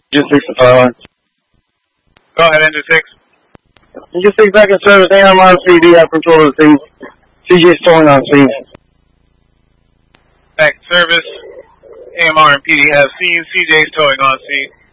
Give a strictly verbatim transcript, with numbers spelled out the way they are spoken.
Engine six to fire line. Go ahead, Engine six. Engine six back in service, A M R C D, have control of the scene. C J towing on scene. Back in service, A M R and P D have seen C J's towing on scene.